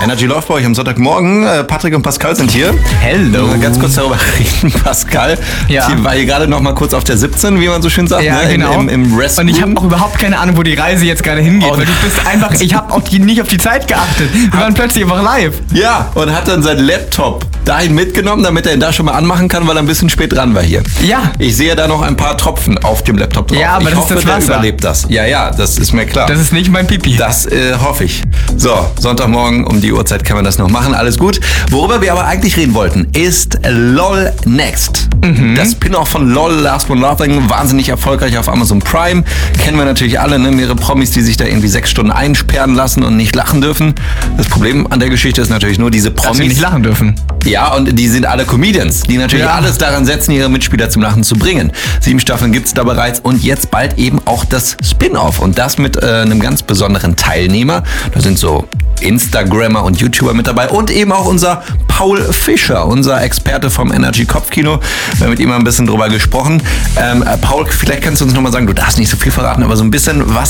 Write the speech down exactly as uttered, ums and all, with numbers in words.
Energy läuft bei euch am Sonntagmorgen. Patrick und Pascal sind hier. Hello. Mal ganz kurz darüber reden, Pascal. Ja. Hier war hier gerade noch mal kurz auf der siebzehn, wie man so schön sagt, ja, ne? genau. Im, im, im Restroom. Und ich habe auch überhaupt keine Ahnung, wo die Reise jetzt gerade hingeht. Oh, weil du bist einfach, ich habe auch die, nicht auf die Zeit geachtet. Wir waren plötzlich einfach live. Ja, und hat dann seinen Laptop dahin mitgenommen, damit er ihn da schon mal anmachen kann, weil er ein bisschen spät dran war hier. Ja. Ich sehe da noch ein paar Tropfen auf dem Laptop drauf. Ja, aber ich das hoffe, ist das der Wasser. überlebt das. Ja, ja, das ist mir klar. Das ist nicht mein Pipi. Das äh, hoffe ich. So, Sonntagmorgen um die Uhrzeit können wir das noch machen. Alles gut. Worüber wir aber eigentlich reden wollten, ist LOL Next. Mhm. Das Spin-off von LOL, Last One Laughing, wahnsinnig erfolgreich auf Amazon Prime. Kennen wir natürlich alle, ne? Mehrere Promis, die sich da irgendwie sechs Stunden einsperren lassen und nicht lachen dürfen. Das Problem an der Geschichte ist natürlich nur, diese Promis... Dass wir nicht lachen dürfen. Ja, und die sind alle Comedians, die natürlich Ja. alles daran setzen, ihre Mitspieler zum Lachen zu bringen. Sieben Staffeln gibt's da bereits und jetzt bald eben auch das Spin-off. Und das mit äh, einem ganz besonderen Teilnehmer. Da sind so Instagrammer und YouTuber mit dabei und eben auch unser Paul Fischer, unser Experte vom Energy Kopfkino. Wir haben mit ihm mal ein bisschen drüber gesprochen. Ähm, äh, Paul, vielleicht kannst du uns nochmal sagen, du darfst nicht so viel verraten, aber so ein bisschen, was